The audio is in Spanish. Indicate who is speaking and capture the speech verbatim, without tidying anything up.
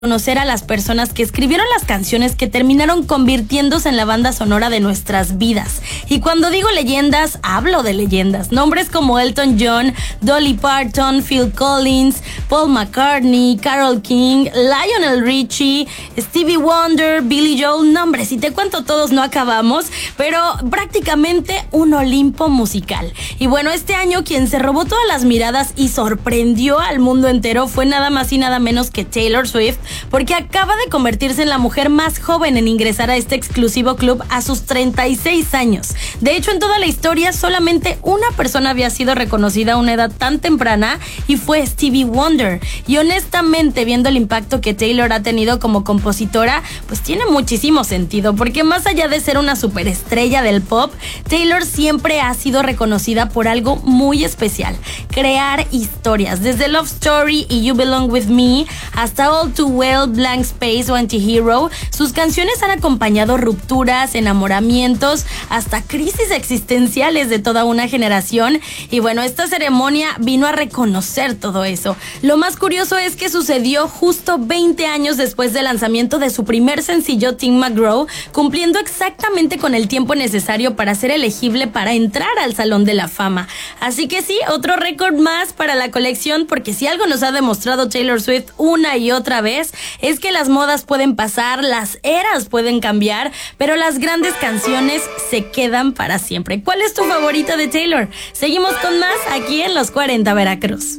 Speaker 1: conocer a las personas que escribieron las canciones que terminaron convirtiéndose en la banda sonora de nuestras vidas. Y cuando digo leyendas, hablo de leyendas. Nombres como Elton John, Dolly Parton, Phil Collins, Paul McCartney, Carole King, Lionel Richie, Stevie Wonder, Billy Joel. Nombres, si te cuento todos no acabamos, pero prácticamente un Olimpo musical. Y bueno, este año quien se robó todas las miradas y sorprendió al mundo entero fue nada más y nada menos que Taylor Swift, porque acaba de convertirse en la mujer más joven en ingresar a este exclusivo club a sus treinta y seis años. De hecho, en toda la historia solamente una persona había sido reconocida a una edad tan temprana y fue Stevie Wonder. Y honestamente, viendo el impacto que Taylor ha tenido como compositora, pues tiene muchísimo sentido, porque más allá de ser una superestrella del pop, Taylor siempre ha sido reconocida por algo muy especial: crear historias. Desde Love Story y You Belong With Me hasta All Too Well, Blank Space o Antihero, sus canciones han acompañado rupturas, enamoramientos, hasta crisis existenciales de toda una generación. Y bueno, esta ceremonia vino a reconocer todo eso. Lo más curioso es que sucedió justo veinte años después del lanzamiento de su primer sencillo, Tim McGraw, cumpliendo exactamente con el tiempo necesario para ser elegible para entrar al Salón de la Fama. Así que sí, otro récord más para la colección, porque si algo nos ha demostrado Taylor Swift una y otra vez, es que las modas pueden pasar, las eras pueden cambiar, pero las grandes canciones se quedan para siempre. ¿Cuál es tu favorita de Taylor? Seguimos con más aquí en Los cuarenta Veracruz.